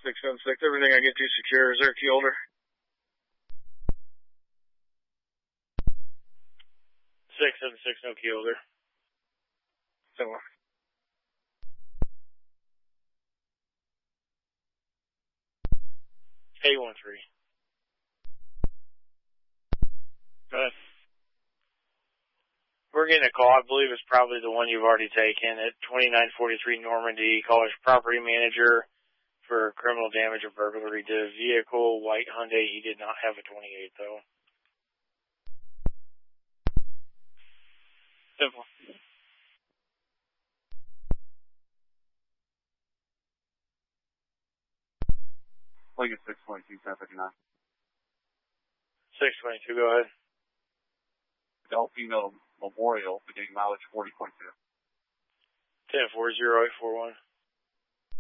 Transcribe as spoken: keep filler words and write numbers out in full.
six seven six, everything I get to secure. Is there a key holder? six seven six, no key holder. So, eight one three. Go ahead. We're getting a call. I believe it's probably the one you've already taken at twenty-nine forty-three Normandy. Call us property manager for criminal damage or burglary to a vehicle, white Hyundai. He did not have a twenty-eight, though. Simple. Lincoln six twenty-two, ten fifty-nine. six twenty-two, go ahead. Adult female Memorial, beginning mileage forty point two. ten four zero eight four one.